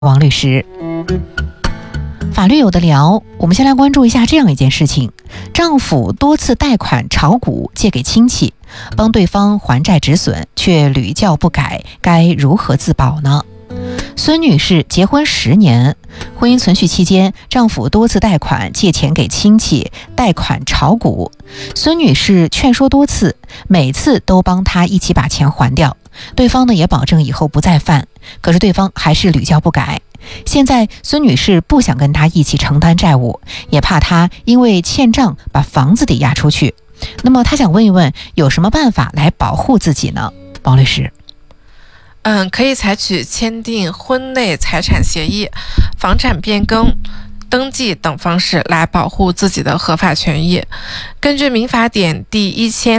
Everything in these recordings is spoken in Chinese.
王律师。法律有的聊，我们先来关注一下这样一件事情：丈夫多次贷款炒股借给亲戚，帮对方还债止损，却屡教不改，该如何自保呢？孙女士结婚10年，婚姻存续期间，丈夫多次贷款借钱给亲戚，贷款炒股。孙女士劝说多次，每次都帮她一起把钱还掉，对方呢也保证以后不再犯，可是对方还是屡教不改。现在孙女士不想跟他一起承担债务，也怕他因为欠账把房子抵押出去。那么她想问一问，有什么办法来保护自己呢？王律师。 可以采取签订婚内财产协议、房产变更、登记等方式来保护自己的合法权益。根据民法典第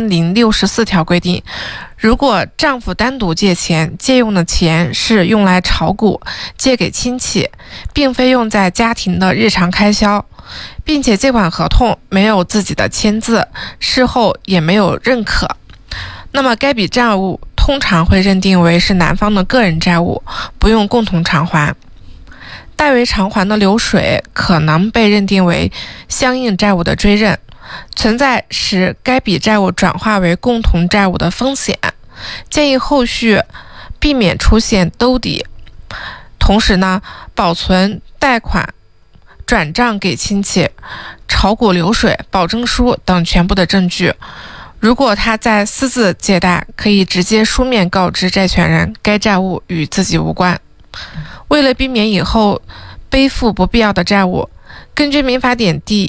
1064条规定，如果丈夫单独借钱，借用的钱是用来炒股，借给亲戚，并非用在家庭的日常开销，并且借款合同没有自己的签字，事后也没有认可，那么该笔债务通常会认定为是男方的个人债务，不用共同偿还。代为偿还的流水可能被认定为相应债务的追认，存在使该笔债务转化为共同债务的风险，建议后续避免出现兜底。同时呢，保存贷款、转账给亲戚、炒股流水、保证书等全部的证据。如果他在私自借贷，可以直接书面告知债权人该债务与自己无关。为了避免以后背负不必要的债务，根据民法典第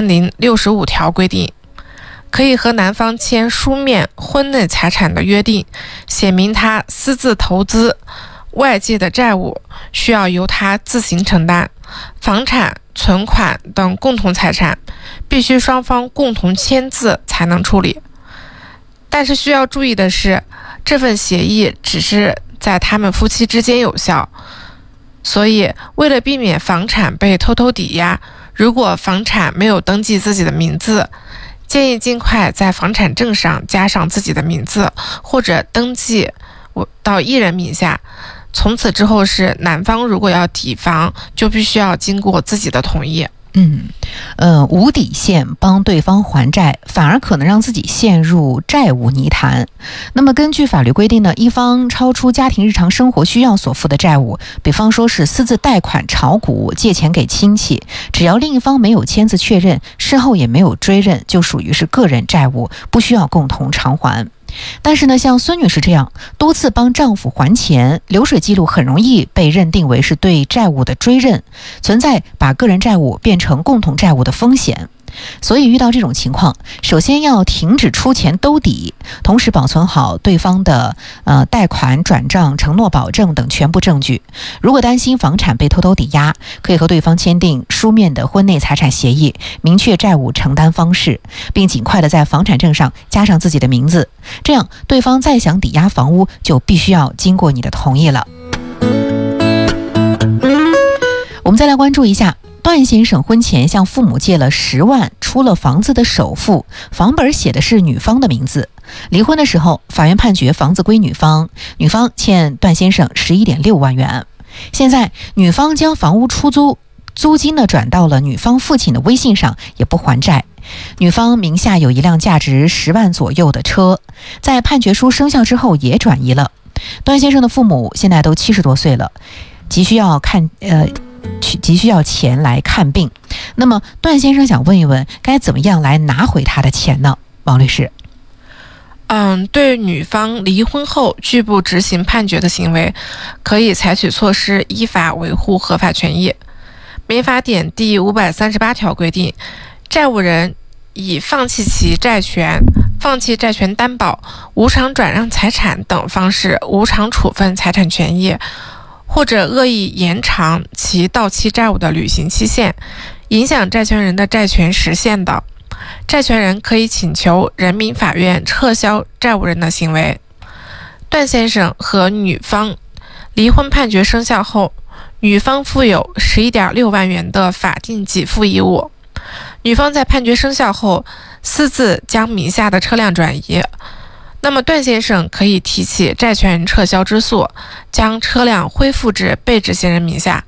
1065条规定，可以和男方签书面婚内财产的约定，写明他私自投资外界的债务需要由他自行承担，房产、存款等共同财产必须双方共同签字才能处理。但是需要注意的是，这份协议只是在他们夫妻之间有效，所以为了避免房产被偷偷抵押，如果房产没有登记自己的名字，建议尽快在房产证上加上自己的名字，或者登记到一人名下。从此之后是男方如果要抵房，就必须要经过自己的同意。 无底线帮对方还债，反而可能让自己陷入债务泥潭。那么根据法律规定呢，一方超出家庭日常生活需要所负的债务，比方说是私自贷款炒股、借钱给亲戚，只要另一方没有签字确认，事后也没有追认，就属于是个人债务，不需要共同偿还。但是呢，像孙女士这样多次帮丈夫还钱，流水记录很容易被认定为是对债务的追认，存在把个人债务变成共同债务的风险。所以遇到这种情况，首先要停止出钱兜底，同时保存好对方的贷款、转账、承诺、保证等全部证据。如果担心房产被偷偷抵押，可以和对方签订书面的婚内财产协议，明确债务承担方式，并尽快的在房产证上加上自己的名字，这样对方再想抵押房屋就必须要经过你的同意了。我们再来关注一下，段先生婚前向父母借了10万，出了房子的首付，房本写的是女方的名字。离婚的时候，法院判决房子归女方，女方欠段先生11.6万元。现在女方将房屋出租，租金呢转到了女方父亲的微信上，也不还债。女方名下有一辆价值10万左右的车，在判决书生效之后也转移了。段先生的父母现在都70多岁了，急需要钱来看病。那么段先生想问一问，该怎么样来拿回他的钱呢？王律师。 对女方离婚后拒不执行判决的行为，可以采取措施依法维护合法权益。民法典第538条规定，债务人以放弃其债权、放弃债权担保、无偿转让财产等方式无偿处分财产权益，或者恶意延长其到期债务的履行期限，影响债权人的债权实现的，债权人可以请求人民法院撤销债务人的行为。段先生和女方离婚判决生效后，女方负有11.6万元的法定给付义务。女方在判决生效后私自将名下的车辆转移， 那么段先生可以提起债权撤销之诉，将车辆恢复至被执行人名下，